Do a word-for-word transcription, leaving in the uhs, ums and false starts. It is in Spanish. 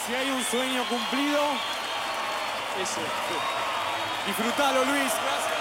Si hay un sueño cumplido, ese. Disfrutalo, Luis. Gracias.